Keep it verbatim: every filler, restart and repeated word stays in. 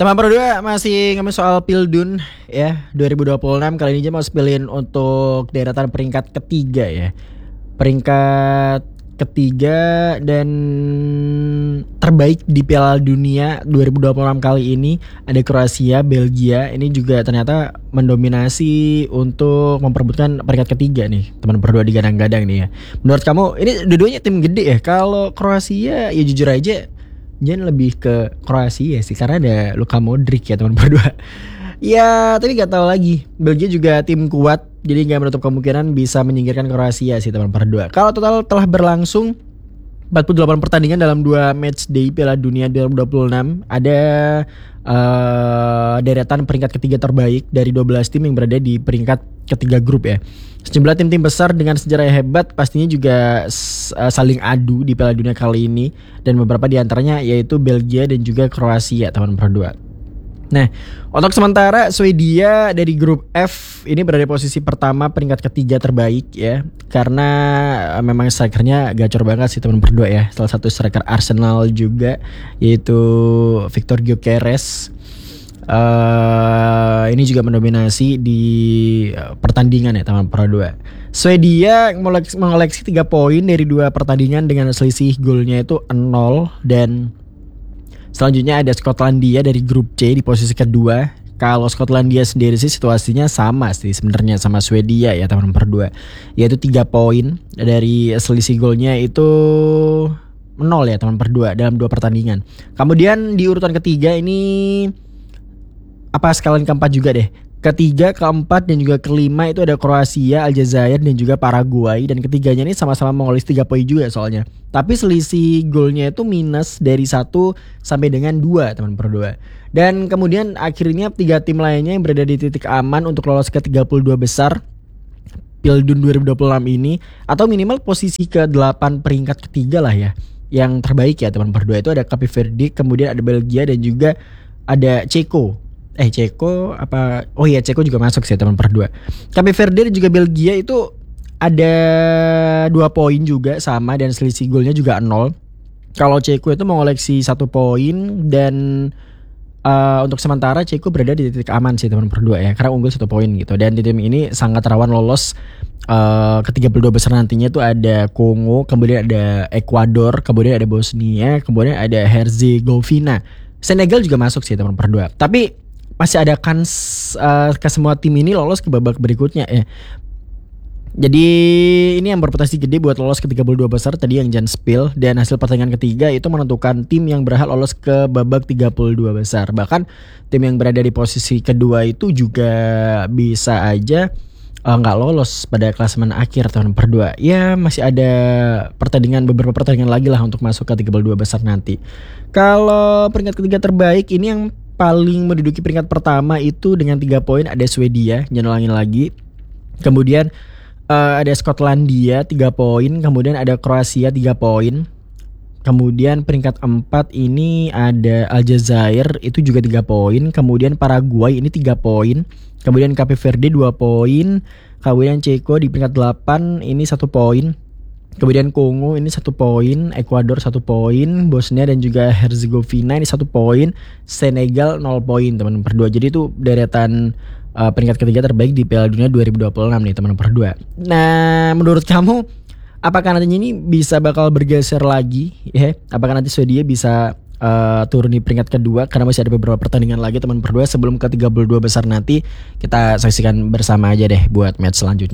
Teman berdua masih ngomongin soal Pildun ya dua ribu dua puluh enam. Kali ini aja mau spillin untuk deretan peringkat ketiga ya. Peringkat ketiga dan terbaik di Piala Dunia dua ribu dua puluh enam kali ini ada Kroasia, Belgia. Ini juga ternyata mendominasi untuk memperebutkan peringkat ketiga nih. Teman berdua digadang-gadang nih ya. Menurut kamu ini dua-duanya tim gede ya? Kalau Kroasia ya jujur aja jangan lebih ke Kroasia sih karena ada Luka Modric ya teman berdua. Ya tapi gak tahu lagi. Belgia juga tim kuat, jadi gak menutup kemungkinan bisa menyingkirkan Kroasia sih teman berdua. Kalau total telah berlangsung empat puluh delapan pertandingan dalam dua match day Piala Dunia dua ribu dua puluh enam. Ada uh, deretan peringkat ketiga terbaik dari dua belas tim yang berada di peringkat ketiga grup ya. Sejumlah tim-tim besar dengan sejarah yang hebat pastinya juga uh, saling adu di Piala Dunia kali ini. Dan beberapa diantaranya yaitu Belgia dan juga Kroasia teman berdua. Nah, untuk sementara Swedia dari grup F ini berada di posisi pertama peringkat ketiga terbaik ya. Karena memang strikernya gacor banget sih teman berdua ya. Salah satu striker Arsenal juga yaitu Victor Gyökeres. Uh, ini juga mendominasi di pertandingan ya teman berdua. Swedia mengoleksi tiga poin dari dua pertandingan dengan selisih golnya itu nol. Dan selanjutnya ada Skotlandia dari grup C di posisi kedua. Kalau Skotlandia sendiri sih situasinya sama sih sebenarnya sama Swedia ya teman berdua, yaitu tiga poin dari selisih golnya itu nol ya teman berdua dalam dua pertandingan. Kemudian di urutan ketiga ini apa sekalian keempat juga deh. Ketiga, keempat, dan juga kelima itu ada Kroasia, Aljazair, dan juga Paraguay. Dan ketiganya ini sama-sama mengoleksi tiga poin juga soalnya. Tapi selisih golnya itu minus dari satu sampai dengan dua teman berdua. Dan kemudian akhirnya tiga tim lainnya yang berada di titik aman untuk lolos ke tiga puluh dua besar Pildun dua ribu dua puluh enam ini. Atau minimal posisi ke delapan peringkat ketiga lah ya. Yang terbaik ya teman berdua itu ada Cape Verde, kemudian ada Belgia, dan juga ada Ceko. Eh Ceko apa? Oh iya Ceko juga masuk sih teman berdua. Cape Verde dan juga Belgia itu ada dua poin juga sama dan selisih golnya juga nol. Kalau Ceko itu mengoleksi satu poin dan uh, untuk sementara Ceko berada di titik aman sih teman berdua ya karena unggul satu poin gitu. Dan di tim ini sangat rawan lolos uh, ke tiga puluh dua besar nantinya itu ada Kongo, kemudian ada Ekuador, kemudian ada Bosnia, kemudian ada Herzegovina. Senegal juga masuk sih teman berdua. Tapi masih ada kans uh, ke semua tim ini lolos ke babak berikutnya ya. Jadi ini yang berpotensi gede buat lolos ke tiga puluh dua besar tadi yang Jan spill. Dan hasil pertandingan ketiga itu menentukan tim yang berhak lolos ke babak tiga puluh dua besar. Bahkan tim yang berada di posisi kedua itu juga bisa aja nggak uh, lolos pada klasemen akhir tahun berdua. Ya masih ada pertandingan beberapa pertandingan lagi lah untuk masuk ke tiga puluh dua besar nanti. Kalau peringkat ketiga terbaik ini yang paling menduduki peringkat pertama itu dengan tiga poin ada Swedia, jangan ulangin lagi. Kemudian uh, ada Skotlandia tiga poin, kemudian ada Kroasia tiga poin. Kemudian peringkat empat ini ada Aljazair itu juga tiga poin, kemudian Paraguay ini tiga poin, kemudian Cape Verde dua poin, kemudian Ceko di peringkat delapan ini satu poin. Kemudian Kongo ini satu poin, Ekuador satu poin, Bosnia dan juga Herzegovina ini satu poin, Senegal nol poin teman berdua. Jadi itu deretan uh, peringkat ketiga terbaik di Piala Dunia dua ribu dua puluh enam nih teman berdua. Nah menurut kamu apakah nantinya ini bisa bakal bergeser lagi ya? Apakah nanti Swedia bisa uh, turun di peringkat kedua karena masih ada beberapa pertandingan lagi teman berdua sebelum ke tiga puluh dua besar nanti? Kita saksikan bersama aja deh buat match selanjutnya.